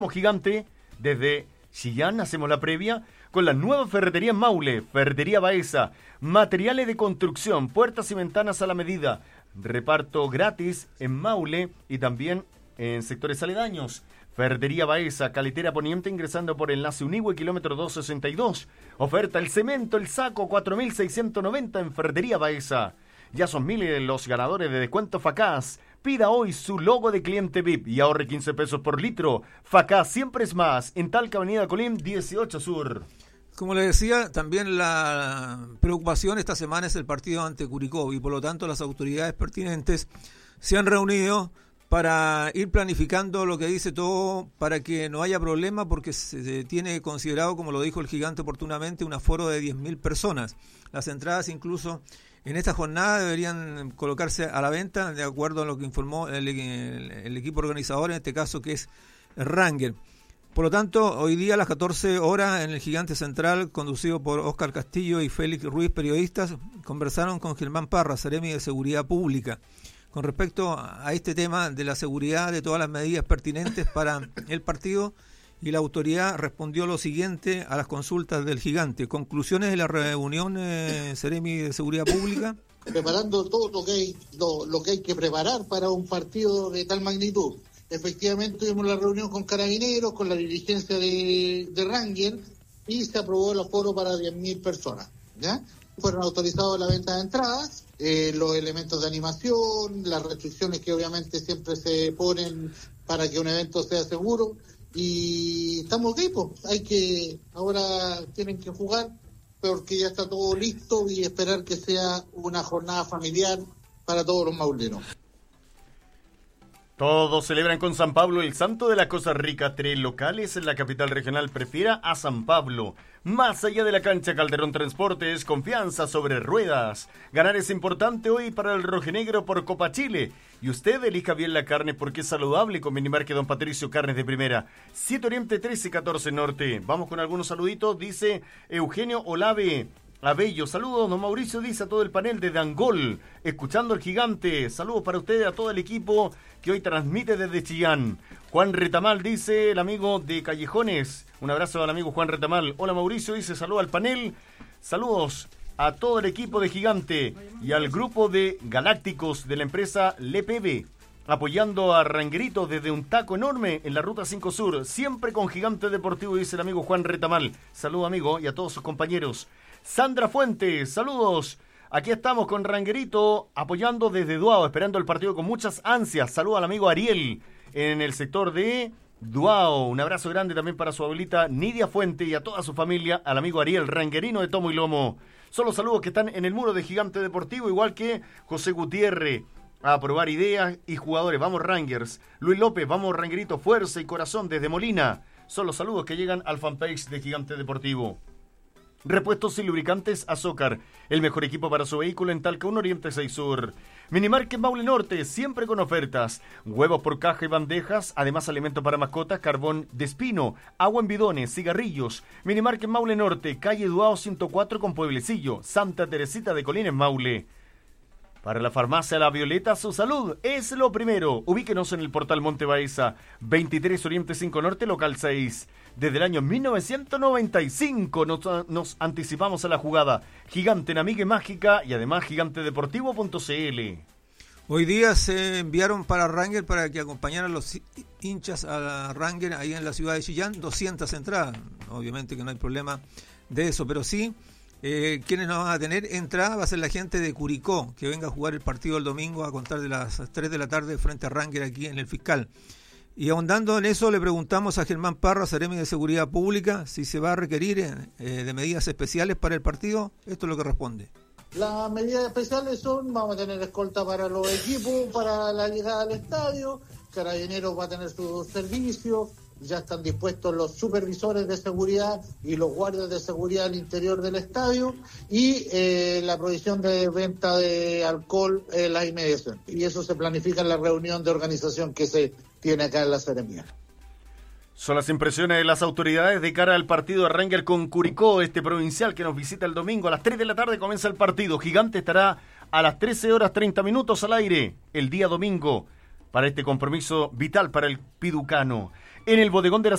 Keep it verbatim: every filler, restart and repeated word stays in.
Gigante, desde Chillán hacemos la previa con la nueva ferretería en Maule, Ferretería Baeza, materiales de construcción, puertas y ventanas a la medida, reparto gratis en Maule y también en sectores aledaños. Ferretería Baeza, Caletera Poniente, ingresando por enlace Unigüe, kilómetro doscientos sesenta y dos. Oferta el cemento, el saco, cuatro mil seiscientos noventa en Ferretería Baeza. Ya son miles los ganadores de descuento Facaz. Pida hoy su logo de cliente V I P y ahorre quince pesos por litro. Facaz siempre es más, en Talca, Avenida Colín, dieciocho Sur. Como le decía, también la preocupación esta semana es el partido ante Curicó y por lo tanto las autoridades pertinentes se han reunido para ir planificando lo que dice todo para que no haya problema, porque se tiene considerado, como lo dijo el Gigante oportunamente, un aforo de diez mil personas. Las entradas incluso en esta jornada deberían colocarse a la venta, de acuerdo a lo que informó el, el, el equipo organizador, en este caso que es Ranger. Por lo tanto, hoy día a las catorce horas en el Gigante Central, conducido por Óscar Castillo y Félix Ruiz, periodistas, conversaron con Germán Parra, seremi de Seguridad Pública, con respecto a este tema de la seguridad, de todas las medidas pertinentes para el partido, y la autoridad respondió lo siguiente a las consultas del Gigante. Conclusiones de la reunión, eh, seremi de Seguridad Pública. Preparando todo lo que hay lo, lo que hay que preparar para un partido de tal magnitud. Efectivamente tuvimos la reunión con Carabineros, con la dirigencia de, de Ranger, y se aprobó el aforo para diez mil personas, ¿ya? Fueron autorizados la venta de entradas, eh, los elementos de animación, las restricciones que obviamente siempre se ponen para que un evento sea seguro, y estamos vivos. Hay que, ahora tienen que jugar, porque ya está todo listo, y esperar que sea una jornada familiar para todos los mauleros. Todos celebran con San Pablo el Santo de la Costa Rica. Tres locales en la capital regional. Prefiera a San Pablo. Más allá de la cancha, Calderón Transportes, confianza sobre ruedas. Ganar es importante hoy para el rojinegro por Copa Chile. Y usted elija bien la carne porque es saludable con Minimarket Don Patricio, carnes de primera. siete Oriente, trece catorce Norte. Vamos con algunos saluditos. Dice Eugenio Olave Abello, saludos, don Mauricio, dice a todo el panel de Dangol, escuchando el Gigante. Saludos para ustedes, a todo el equipo que hoy transmite desde Chillán. Juan Retamal, dice el amigo de Callejones. Un abrazo al amigo Juan Retamal. Hola Mauricio, dice saludos al panel. Saludos a todo el equipo de Gigante y al grupo de galácticos de la empresa Le P B, apoyando a Ranguerito desde un taco enorme en la Ruta cinco Sur, siempre con Gigante Deportivo, dice el amigo Juan Retamal. Saludos amigo y a todos sus compañeros. Sandra Fuentes, saludos. Aquí estamos con Ranguerito apoyando desde Duao, esperando el partido con muchas ansias. Saludos al amigo Ariel en el sector de Duao. Un abrazo grande también para su abuelita Nidia Fuente y a toda su familia, al amigo Ariel, ranguerino de tomo y lomo. Son los saludos que están en el muro de Gigante Deportivo, igual que José Gutiérrez, a probar ideas y jugadores. Vamos Rangers. Luis López, vamos Ranguerito, fuerza y corazón desde Molina. Son los saludos que llegan al fanpage de Gigante Deportivo. Repuestos y lubricantes Azócar, el mejor equipo para su vehículo en Talca, un Oriente seis Sur. Minimarket Maule Norte, siempre con ofertas. Huevos por caja y bandejas, además alimento para mascotas, carbón de espino, agua en bidones, cigarrillos. Minimarket Maule Norte, calle Duao ciento cuatro con Pueblecillo, Santa Teresita de Colina en Maule. Para la farmacia La Violeta, su salud es lo primero. Ubíquenos en el portal Monte Baeza, veintitrés Oriente cinco Norte, local seis. Desde el año mil novecientos noventa y cinco nos, nos anticipamos a la jugada. Gigante en Amiga Mágica y además gigantedeportivo punto c l. Hoy día se enviaron para Ranger para que acompañaran los hinchas a Ranger ahí en la ciudad de Chillán, doscientas entradas. Obviamente que no hay problema de eso, pero sí, eh, quienes no van a tener entrada va a ser la gente de Curicó, que venga a jugar el partido el domingo a contar de las tres de la tarde frente a Ranger aquí en el Fiscal. Y ahondando en eso, le preguntamos a Germán Parra, seremi de Seguridad Pública, si se va a requerir eh, de medidas especiales para el partido. Esto es lo que responde. Las medidas especiales son, vamos a tener escolta para los equipos, para la llegada al estadio, Carabineros va a tener su servicio, ya están dispuestos los supervisores de seguridad y los guardias de seguridad al interior del estadio, y eh, la prohibición de venta de alcohol en las inmediaciones. Y eso se planifica en la reunión de organización que se tiene acá en la Seremía. Son las impresiones de las autoridades de cara al partido de Ranger con Curicó, este provincial que nos visita el domingo. A las tres de la tarde comienza el partido. Gigante estará a las trece horas treinta minutos al aire el día domingo para este compromiso vital para el piducano. en el bodegón de la